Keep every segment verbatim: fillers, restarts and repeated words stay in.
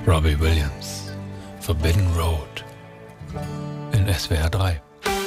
Robbie Williams, Forbidden Road in S W R drei.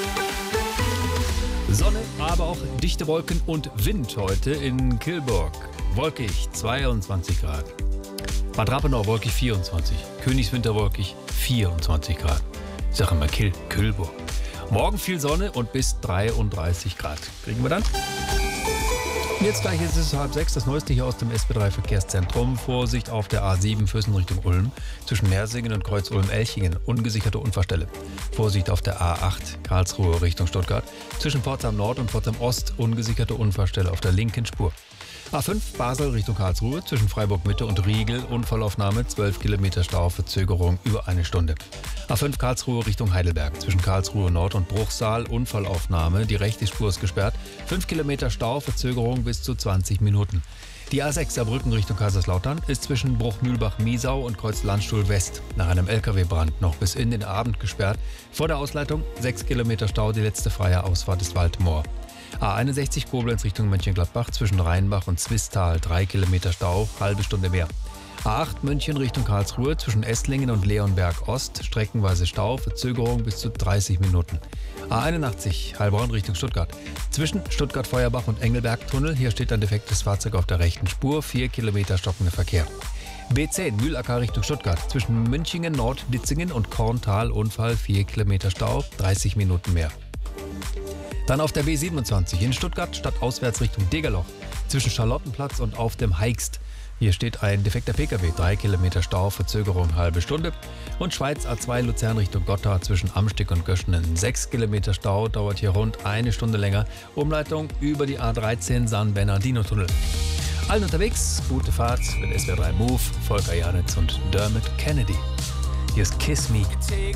Sonne, aber auch dichte Wolken und Wind heute in Kilburg. Wolkig zweiundzwanzig Grad. Bad Rappenau wolkig vierundzwanzig. Königswinter wolkig vierundzwanzig Grad. Ich sage immer Kil, Kilburg. Morgen viel Sonne und bis dreiunddreißig Grad. Kriegen wir dann? Und jetzt gleich ist es halb sechs, das Neueste hier aus dem S B drei Verkehrszentrum. Vorsicht auf der A sieben Füssen Richtung Ulm. Zwischen Nersingen und Kreuz Ulm-Elchingen. Ungesicherte Unfallstelle. Vorsicht auf der A acht Karlsruhe Richtung Stuttgart. Zwischen Pforzheim Nord und Pforzheim Ost. Ungesicherte Unfallstelle auf der linken Spur. A fünf Basel Richtung Karlsruhe. Zwischen Freiburg Mitte und Riegel. Unfallaufnahme. zwölf Kilometer Stau. Verzögerung über eine Stunde. A fünf Karlsruhe Richtung Heidelberg. Zwischen Karlsruhe Nord und Bruchsal. Unfallaufnahme. Die rechte Spur ist gesperrt. fünf Kilometer Stau. Verzögerung bis zu zwanzig Minuten. Die A sechs Saarbrücken Richtung Kaiserslautern ist zwischen Bruch-Mühlbach-Miesau und Kreuz Landstuhl West nach einem L K W-Brand noch bis in den Abend gesperrt. Vor der Ausleitung sechs Kilometer Stau. Die letzte freie Ausfahrt ist Waldmoor. A einundsechzig Koblenz Richtung Mönchengladbach zwischen Rheinbach und Zwistal. drei Kilometer Stau, halbe Stunde mehr. A acht München Richtung Karlsruhe zwischen Esslingen und Leonberg Ost. Streckenweise Stau, Verzögerung bis zu dreißig Minuten. A einundachtzig Heilbronn Richtung Stuttgart. Zwischen Stuttgart-Feuerbach und Engelberg-Tunnel. Hier steht ein defektes Fahrzeug auf der rechten Spur. vier Kilometer stockender Verkehr. B zehn Mühlacker Richtung Stuttgart. Zwischen Münchingen, Nord-Ditzingen und Korntal Unfall. vier Kilometer Stau, dreißig Minuten mehr. Dann auf der B siebenundzwanzig in Stuttgart stadtauswärts Richtung Degerloch. Zwischen Charlottenplatz und auf dem Heikst. Hier steht ein defekter P K W, drei Kilometer Stau, Verzögerung halbe Stunde. Und Schweiz A zwei Luzern Richtung Gotha zwischen Amsteg und Göschenen. sechs Kilometer Stau, dauert hier rund eine Stunde länger. Umleitung über die A dreizehn San Bernardino-Tunnel. Allen unterwegs, gute Fahrt mit S W R drei Move, Volker Janitz und Dermot Kennedy. Hier ist Kiss Me.